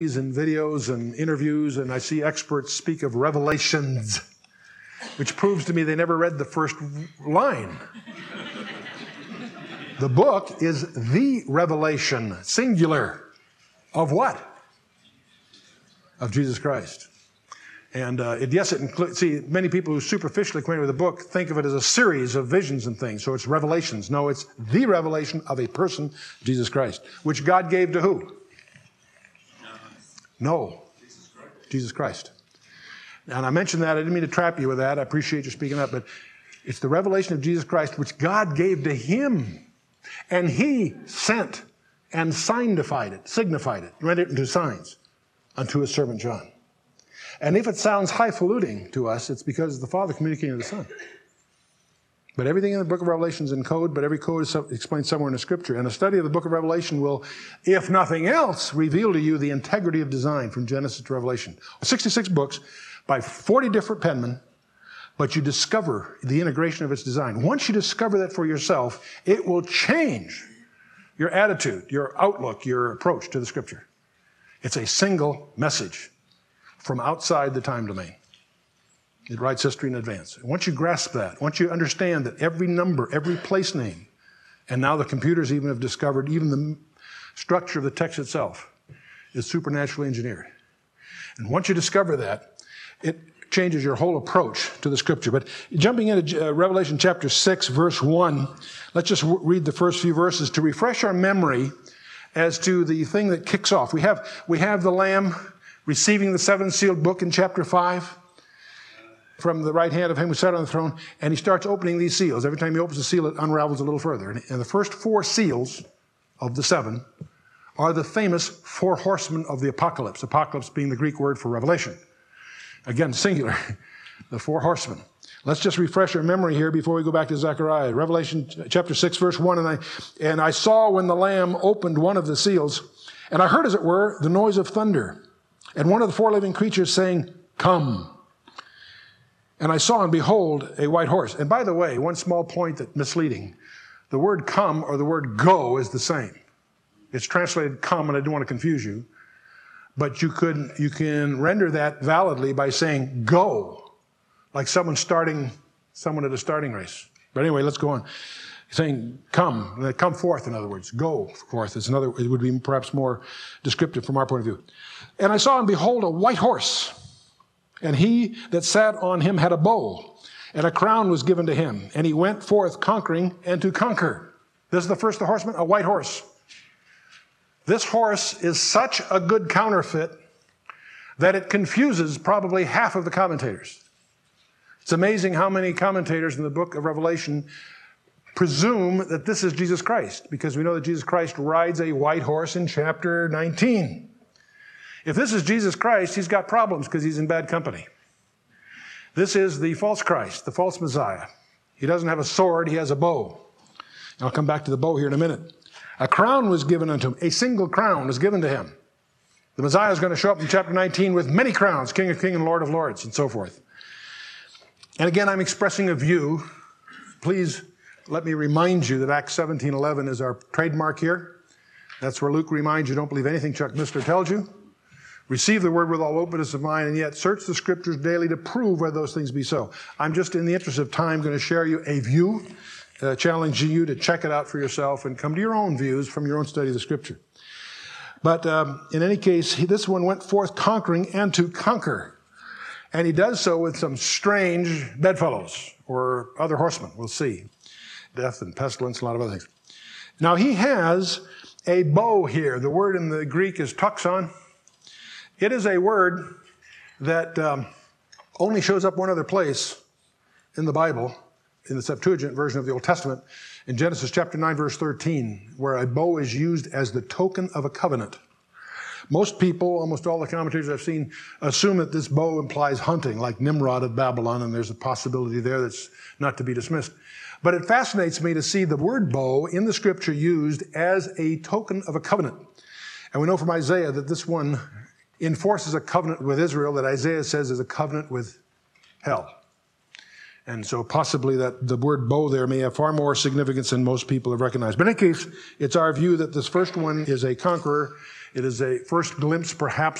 and videos and interviews, and I see experts speak of revelations, which proves to me they never read the first line. The book is the revelation, singular, of what? Of Jesus Christ. And yes, it includes, see, many people who are superficially acquainted with the book think of it as a series of visions and things. So it's revelations. No, it's the revelation of a person, Jesus Christ, which God gave to who? No, Jesus Christ. And I mentioned that. I didn't mean to trap you with that. I appreciate you speaking up. But it's the revelation of Jesus Christ, which God gave to him. And he sent and signified it, rendered it into signs unto his servant John. And if it sounds highfalutin to us, it's because the Father communicating to the Son. But everything in the book of Revelation is in code, but every code is explained somewhere in the Scripture. And a study of the book of Revelation will, if nothing else, reveal to you the integrity of design from Genesis to Revelation. 66 books by 40 different penmen, but you discover the integration of its design. Once you discover that for yourself, it will change your attitude, your outlook, your approach to the Scripture. It's a single message from outside the time domain. It writes history in advance. And once you grasp that, once you understand that every number, every place name, and now the computers even have discovered even the structure of the text itself is supernaturally engineered. And once you discover that, it changes your whole approach to the Scripture. But jumping into Revelation chapter 6, verse 1, let's just read the first few verses to refresh our memory as to the thing that kicks off. We have the Lamb receiving the seventh sealed book in chapter 5 from the right hand of him who sat on the throne, and he starts opening these seals. Every time he opens a seal, it unravels a little further. And the first four seals of the seven are the famous four horsemen of the apocalypse, apocalypse being the Greek word for revelation. Again, singular, the four horsemen. Let's just refresh our memory here before we go back to Zechariah. Revelation chapter 6, verse 1, and I saw when the Lamb opened one of the seals, and I heard, as it were, the noise of thunder, and one of the four living creatures saying, "Come." And I saw, and behold, a white horse. And by the way, one small point that's misleading. The word come or the word go is the same. It's translated come, and I don't want to confuse you. But you can render that validly by saying go, like someone at a starting race. But anyway, let's go on. Saying come forth, in other words. Go forth is another, it would be perhaps more descriptive from our point of view. And I saw, and behold, a white horse. And he that sat on him had a bow, and a crown was given to him. And he went forth conquering and to conquer. This is the first of the horsemen, a white horse. This horse is such a good counterfeit that it confuses probably half of the commentators. It's amazing how many commentators in the book of Revelation presume that this is Jesus Christ, because we know that Jesus Christ rides a white horse in chapter 19. If this is Jesus Christ, he's got problems because he's in bad company. This is the false Christ, the false Messiah. He doesn't have a sword, he has a bow. And I'll come back to the bow here in a minute. A crown was given unto him. A single crown was given to him. The Messiah is going to show up in chapter 19 with many crowns, King of Kings and Lord of Lords, and so forth. And again, I'm expressing a view. Please let me remind you that Acts 17:11 is our trademark here. That's where Luke reminds you, don't believe anything Chuck Missler tells you. Receive the word with all openness of mind, and yet search the Scriptures daily to prove whether those things be so. I'm just, in the interest of time, going to share you a view, challenging you to check it out for yourself and come to your own views from your own study of the Scripture. But in any case, this one went forth conquering and to conquer. And he does so with some strange bedfellows or other horsemen. We'll see. Death and pestilence, a lot of other things. Now he has a bow here. The word in the Greek is toxon. It is a word that only shows up one other place in the Bible, in the Septuagint version of the Old Testament, in Genesis chapter 9, verse 13, where a bow is used as the token of a covenant. Most people, almost all the commentators I've seen, assume that this bow implies hunting, like Nimrod of Babylon, and there's a possibility there that's not to be dismissed. But it fascinates me to see the word bow in the Scripture used as a token of a covenant. And we know from Isaiah that this one enforces a covenant with Israel that Isaiah says is a covenant with hell. And so possibly that the word bow there may have far more significance than most people have recognized. But in any case, it's our view that this first one is a conqueror. It is a first glimpse, perhaps,